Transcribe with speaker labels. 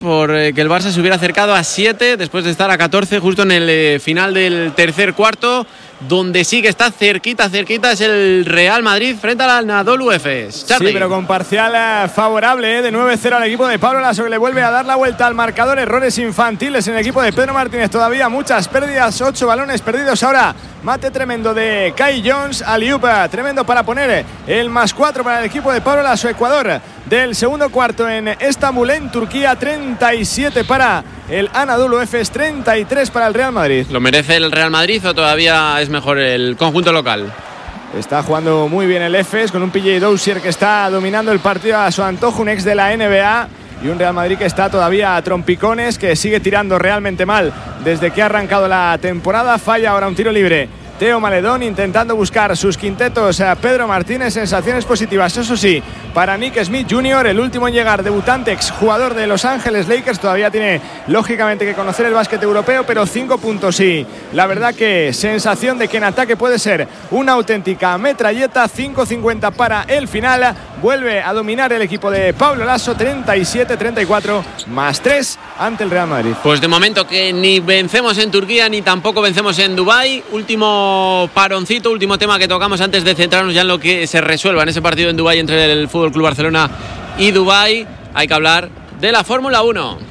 Speaker 1: por que el Barça se hubiera acercado a 7 después de estar a 14 justo en el final del tercer cuarto. Donde sí que está cerquita es el Real Madrid frente al Anadolu Efes.
Speaker 2: Sí, pero con parcial favorable, de 9-0 al equipo de Pablo Laso, que le vuelve a dar la vuelta al marcador. Errores infantiles en el equipo de Pedro Martínez, todavía muchas pérdidas, 8 balones perdidos ahora. Mate tremendo de Kai Jones, alley-oop tremendo para poner el +4 para el equipo de Pablo Laso. Ecuador del segundo cuarto en Estambul, en Turquía. 37 para el Anadolu Efes, 33 para el Real Madrid.
Speaker 1: ¿Lo merece el Real Madrid o todavía es mejor el conjunto local?
Speaker 2: Está jugando muy bien el Efes, con un PJ Dozier que está dominando el partido a su antojo, un ex de la NBA, y un Real Madrid que está todavía a trompicones, que sigue tirando realmente mal desde que ha arrancado la temporada. Falla ahora un tiro libre Teo Maledón, intentando buscar sus quintetos a Pedro Martínez. Sensaciones positivas, eso sí, para Nick Smith Jr., el último en llegar, debutante, exjugador de Los Ángeles Lakers. Todavía tiene lógicamente que conocer el básquet europeo, pero 5 puntos sí. La verdad que sensación de que en ataque puede ser una auténtica metralleta. 5:50 para el final. Vuelve a dominar el equipo de Pablo Laso, 37-34, +3 ante el Real Madrid.
Speaker 1: Pues de momento que ni vencemos en Turquía ni tampoco vencemos en Dubái. Último paroncito, último tema que tocamos antes de centrarnos ya en lo que se resuelva en ese partido en Dubái entre el FC Barcelona y Dubái. Hay que hablar de la Fórmula 1.